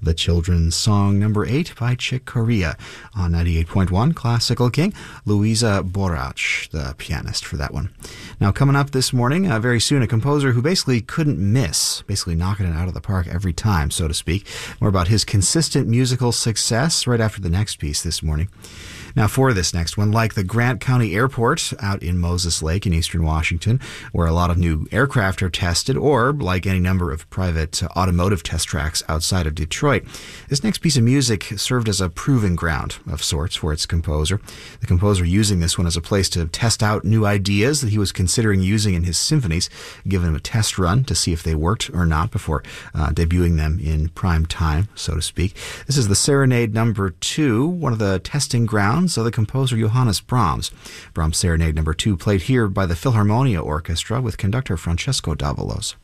The Children's Song number 8 by Chick Corea on 98.1 Classical King. Louisa Borach, the pianist for that one. Now, coming up this morning, very soon, a composer who basically couldn't miss, basically knocking it out of the park every time, so to speak. More about his consistent musical success right after the next piece this morning. Now, for this next one, like the Grant County Airport out in Moses Lake in eastern Washington, where a lot of new aircraft are tested, or like any number of private automotive test tracks outside of Detroit, this next piece of music served as a proving ground of sorts for its composer. The composer using this one as a place to test out new ideas that he was considering using in his symphonies, giving him a test run to see if they worked or not before debuting them in prime time, so to speak. This is the Serenade number 2, one of the testing grounds of the composer Johannes Brahms. Brahms Serenade number 2 played here by the Philharmonia Orchestra with conductor Francesco Davalos.